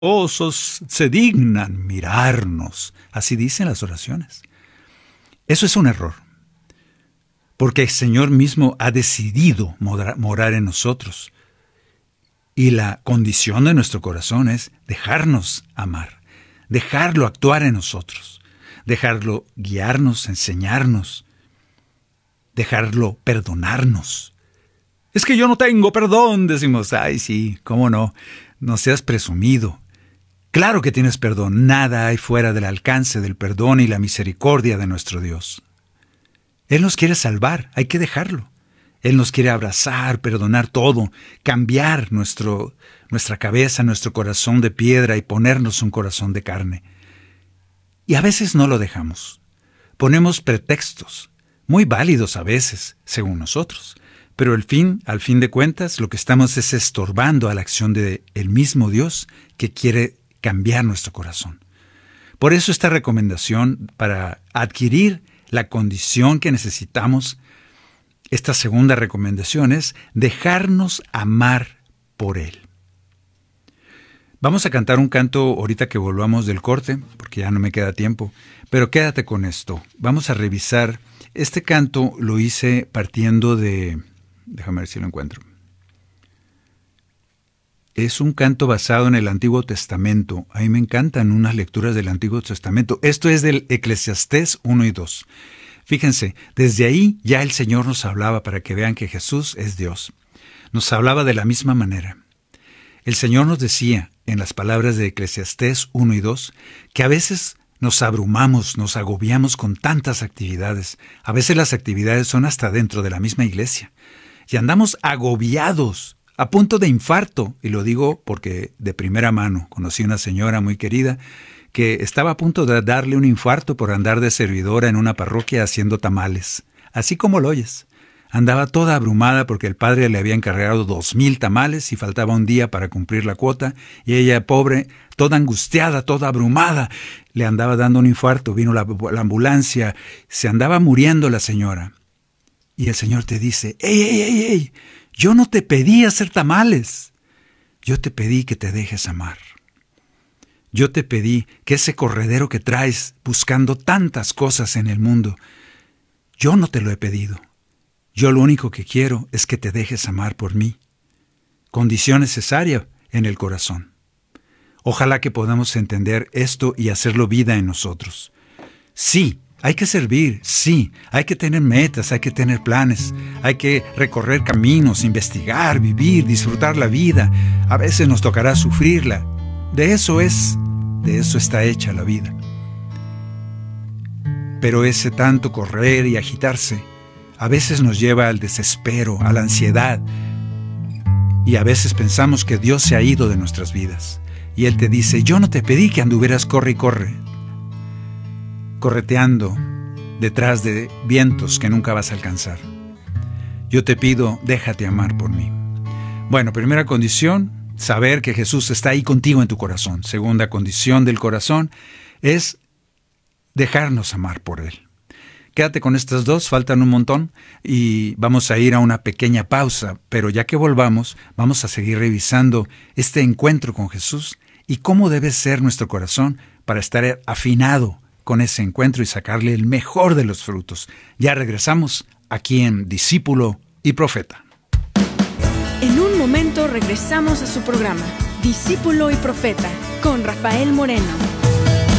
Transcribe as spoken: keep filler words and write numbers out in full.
osos se dignan mirarnos. Así dicen las oraciones. Eso es un error, porque el Señor mismo ha decidido morar en nosotros. Y la condición de nuestro corazón es dejarnos amar, dejarlo actuar en nosotros, dejarlo guiarnos, enseñarnos, dejarlo perdonarnos. Es que yo no tengo perdón, decimos. Ay, sí, cómo no, no seas presumido. Claro que tienes perdón, nada hay fuera del alcance del perdón y la misericordia de nuestro Dios. Él nos quiere salvar, hay que dejarlo. Él nos quiere abrazar, perdonar todo, cambiar nuestro, nuestra cabeza, nuestro corazón de piedra y ponernos un corazón de carne. Y a veces no lo dejamos. Ponemos pretextos, muy válidos a veces, según nosotros. Pero al fin, al fin de cuentas, lo que estamos es estorbando a la acción del mismo Dios que quiere cambiar nuestro corazón. Por eso esta recomendación para adquirir la condición que necesitamos, esta segunda recomendación es dejarnos amar por Él. Vamos a cantar un canto ahorita que volvamos del corte, porque ya no me queda tiempo, pero quédate con esto. Vamos a revisar. Este canto lo hice partiendo de... Déjame ver si lo encuentro. Es un canto basado en el Antiguo Testamento. A mí me encantan unas lecturas del Antiguo Testamento. Esto es del Eclesiastés uno y dos. Fíjense, desde ahí ya el Señor nos hablaba para que vean que Jesús es Dios. Nos hablaba de la misma manera. El Señor nos decía, en las palabras de Eclesiastés uno y dos, que a veces nos abrumamos, nos agobiamos con tantas actividades. A veces las actividades son hasta dentro de la misma iglesia. Y andamos agobiados, a punto de infarto. Y lo digo porque de primera mano conocí una señora muy querida que estaba a punto de darle un infarto por andar de servidora en una parroquia haciendo tamales. Así como lo oyes. Andaba toda abrumada porque el padre le había encargado dos mil tamales y faltaba un día para cumplir la cuota. Y ella, pobre, toda angustiada, toda abrumada, le andaba dando un infarto. Vino la, la ambulancia, se andaba muriendo la señora. Y el Señor te dice, ¡Ey, ey, ey, ey! Yo no te pedí hacer tamales. Yo te pedí que te dejes amar. Yo te pedí que ese corredero que traes buscando tantas cosas en el mundo, yo no te lo he pedido. Yo lo único que quiero es que te dejes amar por mí. Condición necesaria en el corazón. Ojalá que podamos entender esto y hacerlo vida en nosotros. Sí, hay que servir, sí, hay que tener metas, hay que tener planes, hay que recorrer caminos, investigar, vivir, disfrutar la vida. A veces nos tocará sufrirla. De eso es, de eso está hecha la vida. Pero ese tanto correr y agitarse a veces nos lleva al desespero, a la ansiedad. Y a veces pensamos que Dios se ha ido de nuestras vidas. Y Él te dice, yo no te pedí que anduvieras corre y corre, correteando detrás de vientos que nunca vas a alcanzar. Yo te pido, déjate amar por mí. Bueno, primera condición, saber que Jesús está ahí contigo en tu corazón. Segunda condición del corazón es dejarnos amar por Él. Quédate con estas dos, faltan un montón y vamos a ir a una pequeña pausa, pero ya que volvamos, vamos a seguir revisando este encuentro con Jesús y cómo debe ser nuestro corazón para estar afinado con ese encuentro y sacarle el mejor de los frutos. Ya regresamos aquí en Discípulo y Profeta. En un momento regresamos a su programa, Discípulo y Profeta, con Rafael Moreno.